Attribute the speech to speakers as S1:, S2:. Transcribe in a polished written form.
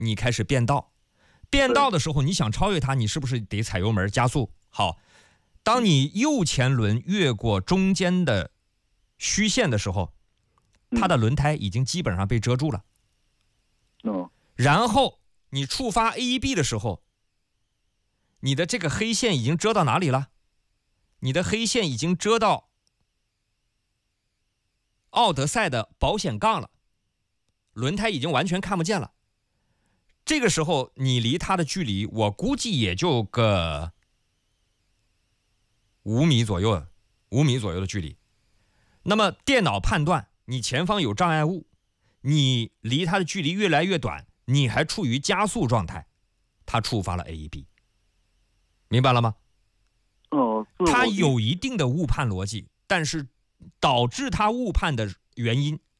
S1: 你开始变道。变道的时候，你想超越它，你是不是得踩油门加速？好，当你右前轮越过中间的虚线的时候，它的轮胎已经基本上被遮住了。然后你触发 AEB 的时候，你的这个黑线已经遮到哪里了？你的黑线已经遮到奥德赛的保险杠了，轮胎已经完全看不见了。这个时候你离它的距离，我估计也就个5米左右的距离。那么电脑判断你前方有障碍物，你离它的距离越来越短，你还处于加速状态，它触发了 AEB， 明白了吗？它有一定的误判逻辑，但是导致它误判的原因